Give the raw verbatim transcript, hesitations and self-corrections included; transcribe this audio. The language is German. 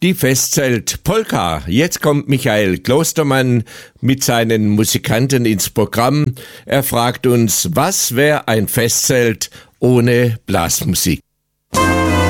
Die Festzelt-Polka. Jetzt kommt Michael Klostermann mit seinen Musikanten ins Programm. Er fragt uns, was wäre ein Festzelt ohne Blasmusik?